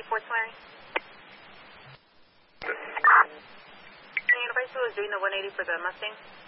Fort Swearing. Can you advise who is doing the 180 for the Mustang?